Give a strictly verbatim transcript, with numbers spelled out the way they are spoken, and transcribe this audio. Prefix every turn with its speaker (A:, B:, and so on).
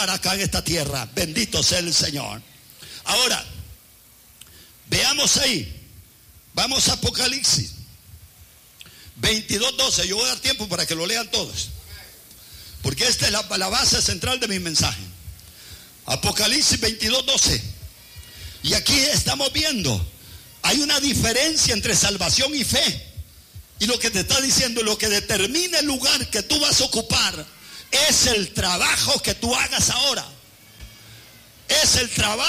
A: acá en esta tierra. Bendito sea el Señor. Ahora, veamos ahí. Vamos a Apocalipsis veintidós doce. Yo voy a dar tiempo para que lo lean todos, porque esta es la, la base central de mi mensaje. Apocalipsis veintidós doce. Y aquí estamos viendo, hay una diferencia entre salvación y fe. Y lo que te está diciendo, lo que determina el lugar que tú vas a ocupar, es el trabajo que tú hagas ahora. Es el trabajo